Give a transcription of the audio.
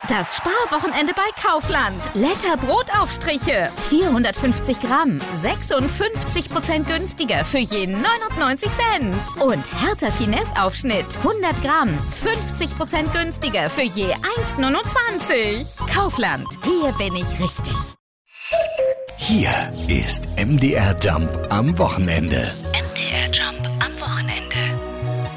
Das Sparwochenende bei Kaufland. Letter Brotaufstriche. 450 Gramm. 56% günstiger für je 99 Cent. Und Hertha Finesse Aufschnitt. 100 Gramm. 50% günstiger für je 1,29. Kaufland. Hier bin ich richtig. Hier ist MDR Jump am Wochenende.